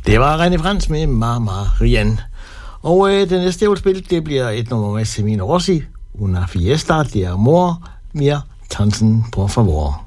Det var René Frans med Mama Rien. Og det næste, jeg vil spille, det bliver et nummer med Semino Rossi, Una Fiesta de Amor, Mir tanzen por favor.